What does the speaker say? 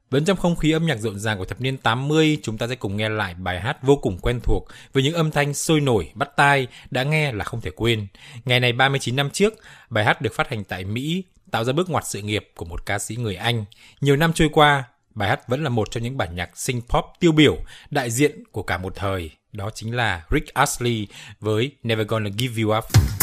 Vẫn trong không khí âm nhạc rộn ràng của thập niên 80, chúng ta sẽ cùng nghe lại bài hát vô cùng quen thuộc với những âm thanh sôi nổi, bắt tai, đã nghe là không thể quên. Ngày này 39 năm trước, bài hát được phát hành tại Mỹ, tạo ra bước ngoặt sự nghiệp của một ca sĩ người Anh. Nhiều năm trôi qua, bài hát vẫn là một trong những bản nhạc synth pop tiêu biểu, đại diện của cả một thời. Đó chính là Rick Astley với Never Gonna Give You Up.